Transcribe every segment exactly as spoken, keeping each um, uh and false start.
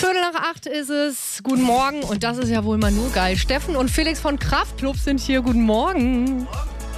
Viertel nach acht ist es. Guten Morgen. Und das ist ja wohl mal nur geil. Steffen und Felix von Kraftklub sind hier. Guten Morgen.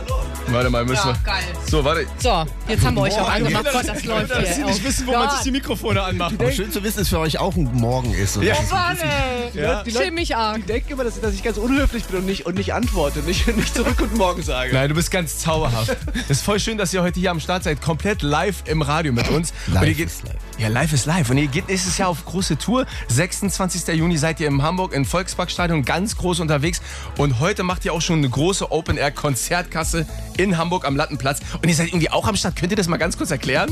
Warte mal, müssen Ja, wir. geil. So, warte. So, jetzt haben wir euch auch angemacht. Kinder, Gott, das läuft dass sie hier. nicht Oh wissen, wo man Gott. sich die Mikrofone anmacht. Aber schön zu wissen, dass für euch auch ein Morgen ist. Oder? Ja. Oh Mann, ey. Ja. Die Schäm mich arg. Ich denke immer, dass, dass ich ganz unhöflich bin und nicht, und nicht antworte, nicht, nicht zurück Guten Morgen sage. Nein, du bist ganz zauberhaft. Es ist voll schön, dass ihr heute hier am Start seid, komplett live im Radio mit uns. Live und ihr geht, ist live. Ja, live ist live. Und ihr geht nächstes Jahr auf große Tour. sechsundzwanzigsten Juni seid ihr in Hamburg im Volksparkstadion ganz groß unterwegs. Und heute macht ihr auch schon eine große Open-Air-Konzertkasse in Hamburg am Lattenplatz. Und ihr seid irgendwie auch am Start. Könnt ihr das mal ganz kurz erklären?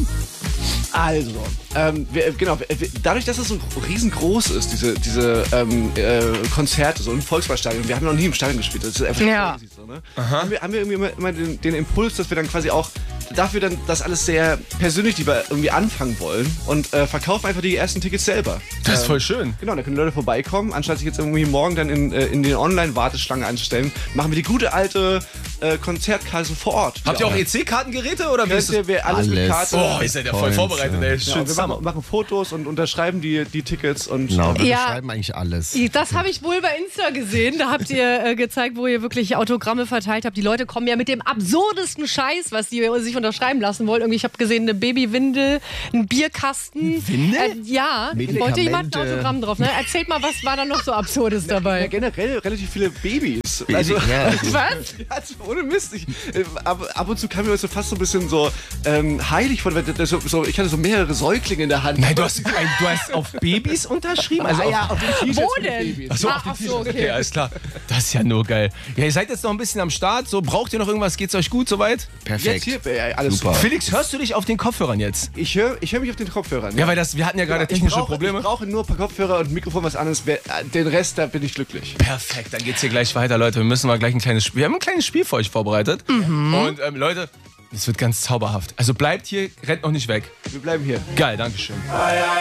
Also, ähm, wir, genau, wir, dadurch, dass es so riesengroß ist, diese, diese ähm, äh, Konzerte, so im Volksparkstadion, wir haben noch nie im Stadion gespielt, das ist einfach Ja. crazy so, ne? Haben wir, haben wir irgendwie immer, immer den, den Impuls, dass wir dann quasi auch dafür dann das alles sehr persönlich lieber irgendwie anfangen wollen und äh, verkaufen einfach die ersten Tickets selber. Das ist voll schön. Genau, da können Leute vorbeikommen, anstatt sich jetzt irgendwie morgen dann in, äh, in den Online-Warteschlange einzustellen, machen wir die gute alte äh, Konzertkasse vor Ort. Habt ihr auch E C-Kartengeräte oder wie ist Könnt das? ihr, wir alles, mit Alles. Karte. Oh, ihr seid ja voll Points, vorbereitet, ja. ey. Ja, Schön und wir zusammen. machen, machen Fotos und unterschreiben die, die Tickets und Genau, wir Ja. beschreiben eigentlich alles. Das habe ich wohl bei Insta gesehen. Da habt ihr äh, gezeigt, wo ihr wirklich Autogramme verteilt habt. Die Leute kommen ja mit dem absurdesten Scheiß, was die sich unterschreiben lassen wollen. Irgendwie, ich habe gesehen, eine Babywindel, ein Bierkasten. Windel? Äh, ja, Medikamente. wollte jemand ein Autogramm drauf. Ne? Erzählt mal, was war da noch so Absurdes ja, dabei? generell relativ viele Babys. Baby, Also, ja, also, Was? ja, also ohne Mist. Ich, äh, ab, ab und zu kam mir das so fast so ein bisschen so ähm, heilig vor. Das so, so, ich hatte so mehrere Säuglinge in der Hand. Nein, du hast, ein, du hast auf Babys unterschrieben? also Also ja, auf, auf den T-Shirts Wo mit denn? Babys. Achso, Ah, auf die ach so, T-Shirts. okay. Okay, alles klar. Das ist ja nur geil. Ja, ihr seid jetzt noch ein bisschen am Start. So, braucht ihr noch irgendwas? Geht's euch gut soweit? perfekt. Jetzt hier, äh, alles Super. super. Felix, hörst du dich auf den Kopfhörern jetzt? Ich höre ich hör mich auf den Kopfhörern. Ja, weil das, wir hatten ja gerade ich technische brauche, Probleme. Ich brauche nur ein paar Kopfhörer und ein Mikrofon, was anderes. Wer- äh, Den Rest, da bin ich glücklich. Perfekt, dann geht's hier gleich weiter, Leute. Wir müssen mal gleich ein kleines Spiel. Wir haben ein kleines Spiel für euch vorbereitet. Und ähm, Leute, es wird ganz zauberhaft. Also bleibt hier, rennt noch nicht weg. Wir bleiben hier. Geil, Dankeschön.